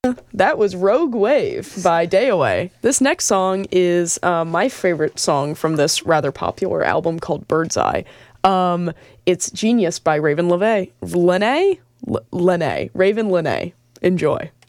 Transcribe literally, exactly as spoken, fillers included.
That was Rogue Wave by Day Away. This next song is uh, my favorite song from this rather popular album called Birdseye. Um, it's Genius by Raven LeVay. Lene? L- Lene. Raven Lene. Enjoy.